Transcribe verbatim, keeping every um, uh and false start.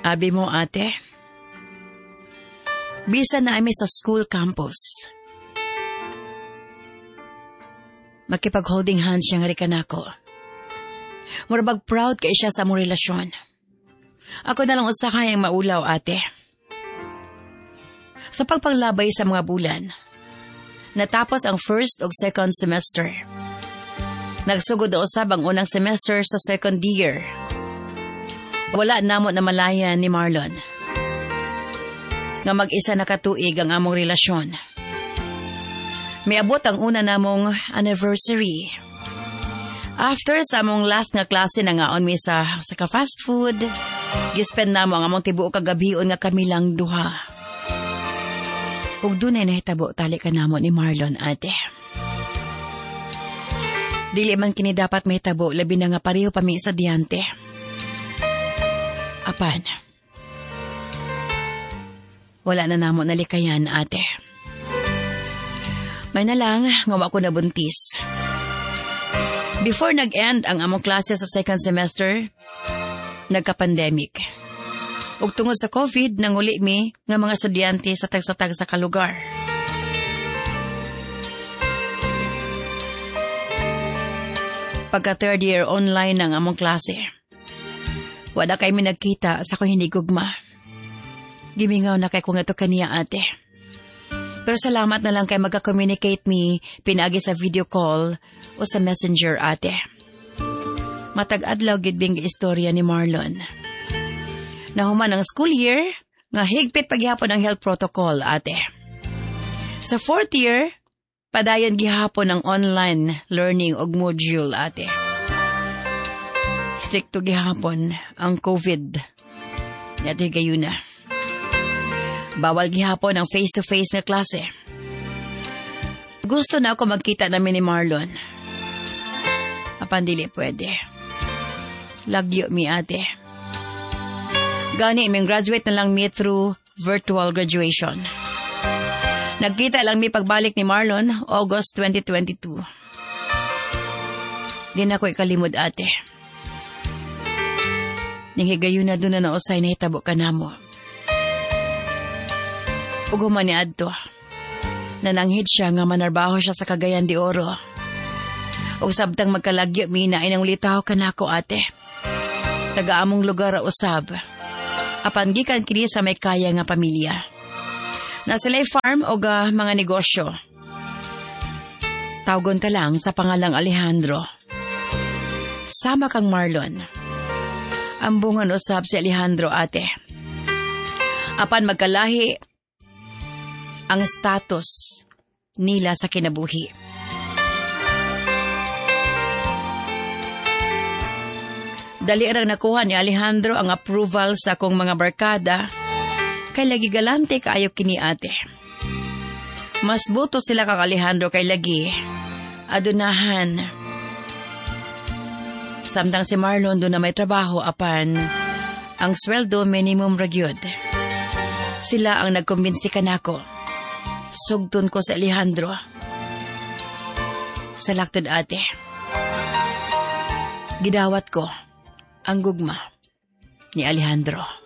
Abi mo ate, bisa na ami sa school campus. Makipag-holding hands siya nga rin kanako. Murabag proud kay siya sa among relasyon. Ako na lang usa kayang maulaw ate. Sa pagpanglabay sa mga bulan, natapos ang first o second semester. Nagsugod na usab ang unang semester sa second year. Wala namo na malayan ni Marlon nga mag-isa na katuig ang among relasyon. Miabot ang una namong anniversary. After sa among last nga klase na ngaon mi sa, sa ka-fast food, gispend namo ang among tibuok kagabion nga kami lang duha. Ug dunay nahitabo tali ka namo ni Marlon ate. Dili man kini dapat mahitabo labi na nga pareho pa mi estudyante. Apan, wala na namo nalikayan ate. May na lang nga wa ko nabuntis. Before nag-end ang among klase sa second semester, nagka-pandemic. Ug tungod sa COVID, nanguli mi nga mga estudyante sa tag-satag sa kalugar. Pagka third year online ang among klase, wala kay mi nagkita sa ko hindi gugma. Gimingaw na kay kung ito kaniya ate. Pero salamat na lang kay magka-communicate mi pinagi sa video call o sa messenger ate. Matag-adlaw gid bing istorya ni Marlon. Nahuman ang school year, nga higpit paghihapon ang health protocol ate. Sa fourth year, padayon gihapon ang online learning og module ate. Stricto gihapon ang COVID. Yato'y gayo na. Bawal gihapon ang face-to-face na klase. Gusto na ako magkita namin ni Marlon. Apan dili pwede. Lagyo mi ate. Gani iming graduate na lang mi through virtual graduation. Nagkita lang mi pagbalik ni Marlon August twenty twenty-two. Di na ko ikalimod ate. Ning higayon na doon na nausay na hitabo ka na mo. Uguman ni adto. Nananghid siya nga manarbaho siya sa Cagayan de Oro. O sabtang magkalagyo mi na inang litaw ka na ako ate. Taga-among lugar usab. Apan gikan kini sa may kaya nga pamilya. Nasilay farm o ga mga negosyo. Tawgon ta lang sa pangalang Alejandro. Sama kang Marlon. Ambungan usab si Alejandro ate. Apan magkalahi ang status nila sa kinabuhi. Dali arang nakuha ni Alejandro ang approval sa akong mga barkada kay lagi galante kaayo kini ate. Mas buto sila kang Alejandro kay lagi adunahan. Samtang si Marlon doon na may trabaho apan ang sweldo minimum ragyod. Sila ang nagkumbinsi kanako. Sugton ko sa Alejandro. Salaktod ate. Gidawat ko ang gugma ni Alejandro.